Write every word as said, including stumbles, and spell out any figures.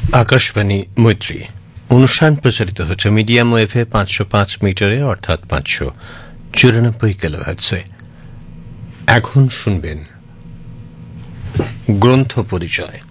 আকাশবাণী মৈত্রী অনুষ্ঠান প্রচারিত হচ্ছে মিডিয়াম ওয়েভে পাঁচশো পাঁচ মিটারে অর্থাৎ পাঁচশো চুরানব্বই কিলোহার্টজে। এখন শুনবেন গ্রন্থ পরিচয়।